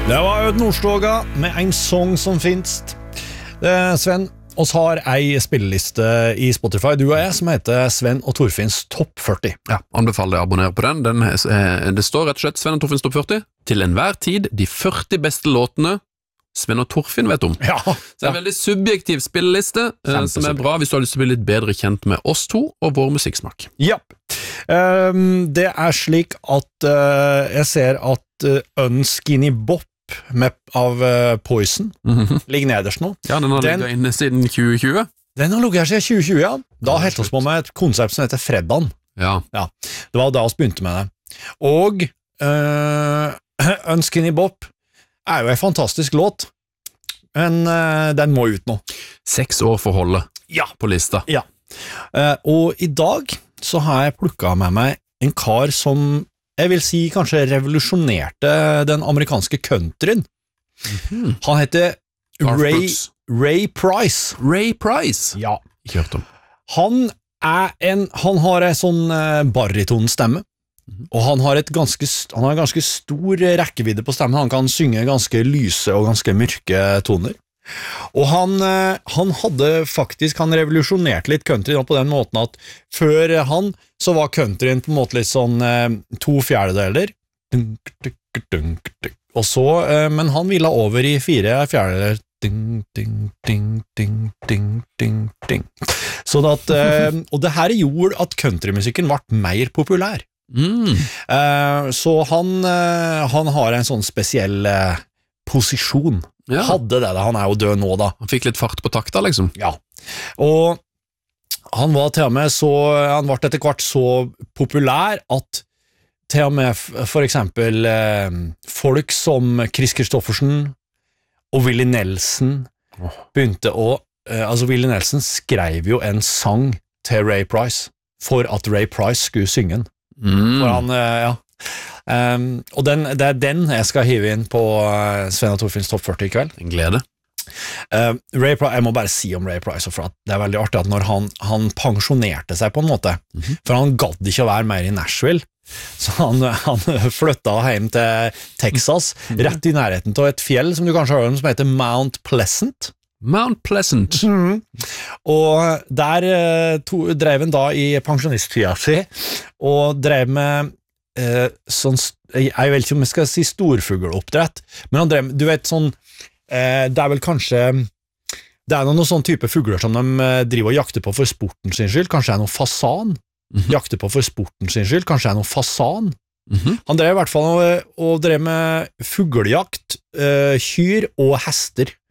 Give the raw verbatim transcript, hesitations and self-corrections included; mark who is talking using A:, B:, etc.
A: Det var Aud Nordstoga med en sång som finst. Eh, Sven, oss har ei spilleliste i Spotify, du og jeg, som heter Sven og Torfinns Topp førti.
B: Ja, anbefaler deg å abonnere på den. den er, det står rett og slett Sven og Torfinns Topp førti. Til enhver tid de førti beste låtene Sven og Torfinn vet om.
A: Ja,
B: Så det er en veldig subjektiv spilleliste, eh, som er bra hvis du har lyst til å bli litt bedre kjent med oss to og vår musikksmak.
A: Ja. Um, det er slik at uh, jeg ser at uh, Unskinny Bop med, av uh, Poison
B: Mhm.
A: ligger nederst nå.
B: Ja, den har
A: Den-
B: ligget inne siden tjue tjue.
A: Den har ligget her siden tjue tjue, ja. Da
B: Ja,
A: helt oss på med et konsept som heter Freddan.
B: Ja,
A: Det var da vi begynte med det. Og uh, Unskinny Bop er jo en fantastisk låt, men uh, den må ut nå.
B: seks år for holdet
A: Ja.
B: på lista.
A: Uh, og i dag så har jeg plukket med meg en kar som jeg vil si kanskje revolusjonerte den amerikanske countryen.
B: Mhm.
A: Han heter
B: Garth
A: Ray,
B: Brooks.
A: Ray Price.
B: Ray Price.
A: Ja.
B: Ikke hørt om.
A: Han er en, han har en sånn uh, baritonstemme,
B: Mhm.
A: og han har, et ganske, st- han har en ganske stor rekkevidde på stemmen. Han kan synge ganske lyse og ganske mørke toner. Og han, eh, han hadde faktisk, han revolusjonerte litt country på den måten at før han, så var countryen på en måte litt sånn eh, to fjerdedeler, dunk, dunk, dunk, dunk. Og så, eh, men han ville over i fire fjerdedeler, ding, ding, ding, ding, ding, ding, ding. Sånn at, eh, og det her gjorde at countrymusikken ble mer populær.
B: Mm.
A: Eh, så han, eh, han har en sånn spesiell eh, posisjon.
B: Ja.
A: Hadde det, da. Han er jo død nå, da.
B: Han fikk litt fart på takta, liksom.
A: Ja. Og han var til og med så Han ble etter hvert så populær at til og med f- for eksempel eh, folk som Chris Christoffersen og Willie Nelson
B: Åh.
A: begynte å eh, Altså, Willie Nelson skrev jo en sang til Ray Price for at Ray Price skulle synge den.
B: Mm.
A: For han, eh, ja. Um, og den, det er den jeg skal hive inn på uh, Sven og Torfinns Topp førti i kveld.
B: En glede.
A: Uh, Ray Price, jeg må bare si om Ray Price, for at det er veldig artig at når han, han pensjonerte seg på en måte,
B: Mhm.
A: for han gadd ikke å være mer i Nashville, så han, han flytta hjem til Texas, rett i nærheten av et fjell som du kanskje har hørt om, som heter Mount Pleasant.
B: Mount Pleasant.
A: Og der eh, to, drev han da i pensjonisttida si, og drev med eh, sånn, st- jeg jeg vet ikke om jeg skal si storfugleoppdrett, men han drev, du vet sånn, eh, det er vel kanskje, det er noen sånn type fugler som de eh, driver og jakter på for sporten sin skyld, kanskje det er noe fasan,
B: Mhm.
A: jakter på for sporten sin skyld, kanskje det er noe fasan.
B: Mhm.
A: Han drev i hvert fall og, og drev med fuglejakt, eh, kyr og hester.